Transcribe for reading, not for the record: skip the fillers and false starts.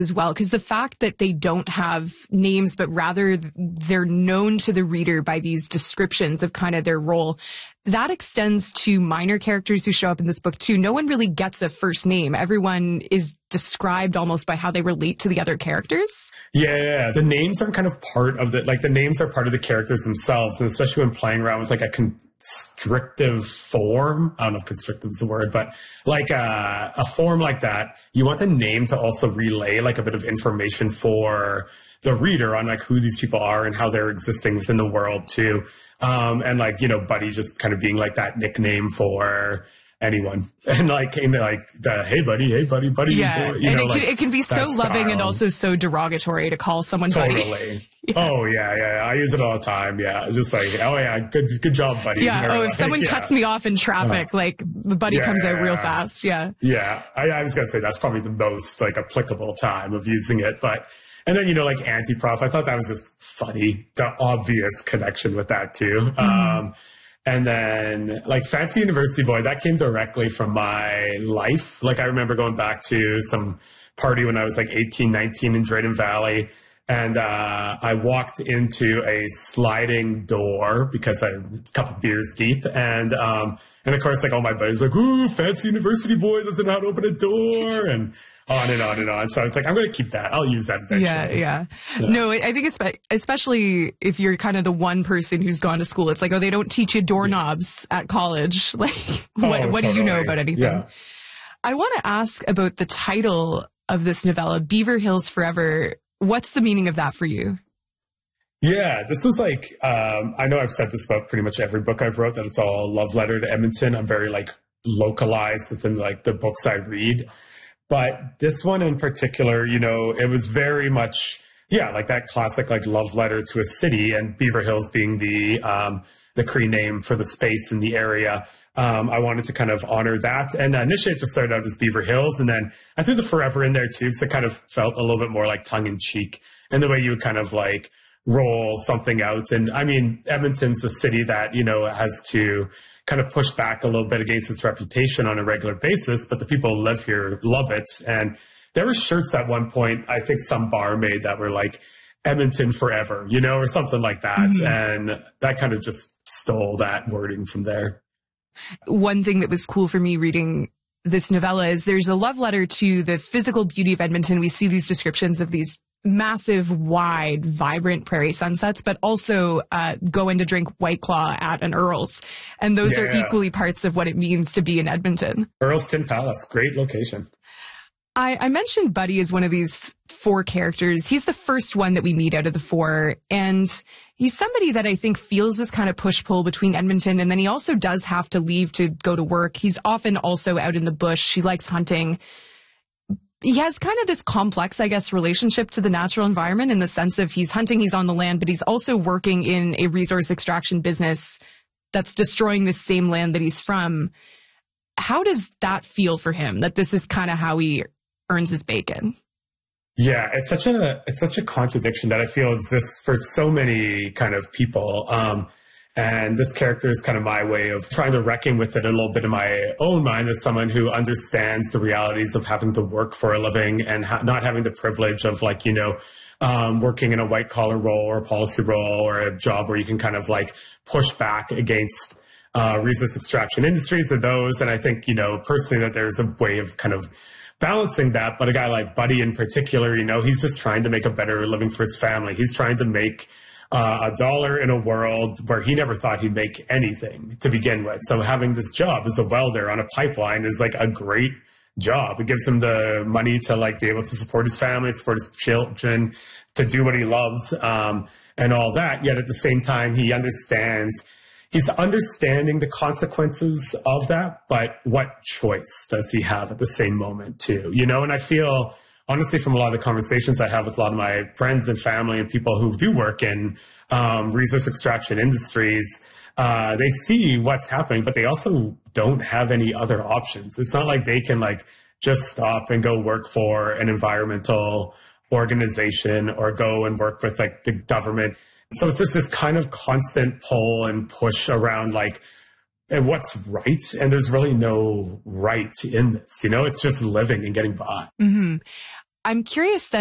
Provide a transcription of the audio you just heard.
as well, because the fact that they don't have names, but rather they're known to the reader by these descriptions of kind of their role, that extends to minor characters who show up in this book too. No one really gets a first name. Everyone is described almost by how they relate to the other characters. Yeah. The names are kind of part of the names are part of the characters themselves. And especially when playing around with like a constrictive form. I don't know if constrictive is the word, but like a form like that, you want the name to also relay like a bit of information for the reader on like who these people are and how they're existing within the world too. And like, you know, Buddy just kind of being like that nickname for anyone. And like, hey buddy, buddy. Yeah. You know, it can be so loving and also so derogatory to call someone totally. buddy. Yeah. Oh yeah. I use it all the time. Yeah. Just like, oh yeah, good job, buddy. Yeah. Or, if someone cuts me off in traffic, like the buddy comes out real fast. Yeah. Yeah. I was going to say that's probably the most like applicable time of using it. But, and then, you know, like anti-prof, I thought that was just funny. The obvious connection with that too. And then like Fancy University Boy, that came directly from my life. Like I remember going back to some party when I was like 18, 19 in Drayton Valley. And I walked into a sliding door because I was a couple beers deep. And of course, like all my buddies were like, ooh, Fancy University Boy doesn't know how to open a door. And on and on and on. So I was like, I'm going to keep that. I'll use that eventually. Yeah. No, I think especially if you're kind of the one person who's gone to school, it's like, oh, they don't teach you doorknobs at college. Like, what do you know about anything? Yeah. I want to ask about the title of this novella, Beaver Hills Forever. What's the meaning of that for you? Yeah, this was like, I know I've said this about pretty much every book I've wrote, that it's all a love letter to Edmonton. I'm very like localized within like the books I read. But this one in particular, you know, it was very much, like that classic like love letter to a city, and Beaver Hills being the Cree name for the space in the area. I wanted to kind of honor that. And initially it just started out as Beaver Hills. And then I threw the forever in there too, because it kind of felt a little bit more like tongue in cheek and the way you would kind of like roll something out. And I mean, Edmonton's a city that, you know, has to kind of push back a little bit against its reputation on a regular basis, but the people who live here love it. And there were shirts at one point, I think some bar made, that were like Edmonton forever, you know, or something like that. Mm-hmm. And that kind of just stole that wording from there. One thing that was cool for me reading this novella is there's a love letter to the physical beauty of Edmonton. We see these descriptions of these massive, wide, vibrant prairie sunsets, but also going to drink White Claw at an Earl's. And those are equally parts of what it means to be in Edmonton. Earl's Tin Palace, great location. I mentioned Buddy as one of these four characters. He's the first one that we meet out of the four. And he's somebody that I think feels this kind of push-pull between Edmonton, and then he also does have to leave to go to work. He's often also out in the bush. He likes hunting. He has kind of this complex, I guess, relationship to the natural environment in the sense of he's hunting, he's on the land, but he's also working in a resource extraction business that's destroying the same land that he's from. How does that feel for him, that this is kind of how he earns his bacon? Yeah, it's such a contradiction that I feel exists for so many kind of people. And this character is kind of my way of trying to reckon with it a little bit in my own mind as someone who understands the realities of having to work for a living and not having the privilege of like, you know, working in a white collar role or a policy role or a job where you can kind of like push back against resource extraction industries or those. And I think, you know, personally that there's a way of kind of balancing that. But a guy like Buddy in particular, you know, he's just trying to make a better living for his family. He's trying to make $1 in a world where he never thought he'd make anything to begin with. So having this job as a welder on a pipeline is like a great job. It gives him the money to like be able to support his family, support his children, to do what he loves, and all that. Yet at the same time, he's understanding the consequences of that, but what choice does he have at the same moment too? You know, and I feel honestly, from a lot of the conversations I have with a lot of my friends and family and people who do work in resource extraction industries, they see what's happening, but they also don't have any other options. It's not like they can like just stop and go work for an environmental organization or go and work with like the government. So it's just this kind of constant pull and push around like, and what's right? And there's really no right in this, you know, it's just living and getting by. Mm-hmm. I'm curious then.